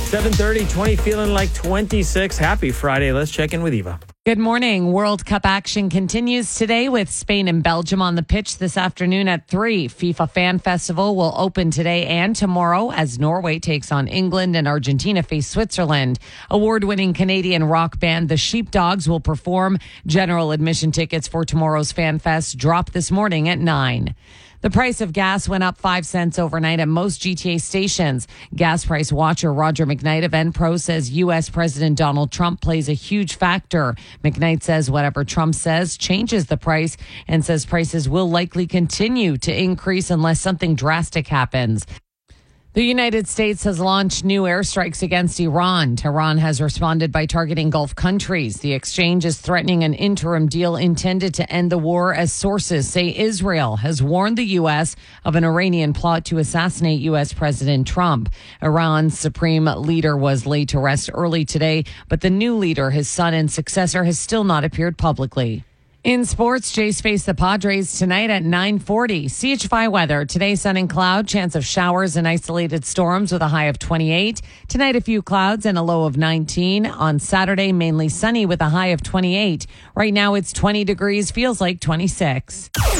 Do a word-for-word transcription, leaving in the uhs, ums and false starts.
seven thirty, twenty, feeling like twenty-six. Happy Friday. Let's check in with Eva. Good morning. World Cup action continues today with Spain and Belgium on the pitch this afternoon at three. FIFA Fan Festival will open today and tomorrow as Norway takes on England and Argentina face Switzerland. Award-winning Canadian rock band The Sheepdogs will perform. General admission tickets for tomorrow's Fan Fest drop this morning at nine. The price of gas went up five cents overnight at most G T A stations. Gas price watcher Roger McKnight of Enpro says U S. President Donald Trump plays a huge factor. McKnight says whatever Trump says changes the price and says prices will likely continue to increase unless something drastic happens. The United States has launched new airstrikes against Iran. Tehran has responded by targeting Gulf countries. The exchange is threatening an interim deal intended to end the war, as sources say Israel has warned the U S of an Iranian plot to assassinate U S. President Trump. Iran's supreme leader was laid to rest early today, but the new leader, his son and successor, has still not appeared publicly. In sports, Jays face the Padres tonight at nine forty. C H five weather. Today, sun and cloud, chance of showers and isolated storms with a high of twenty-eight. Tonight, a few clouds and a low of nineteen. On Saturday, mainly sunny with a high of twenty-eight. Right now, it's twenty degrees, feels like twenty-six.